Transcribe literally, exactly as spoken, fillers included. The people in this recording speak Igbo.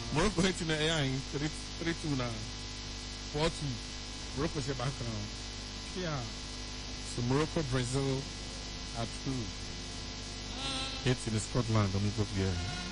Morocco hit in the air three three two now. Four two. Morocco is background. Yeah. So Morocco, Brazil are two. Hits in Scotland. Let me go here.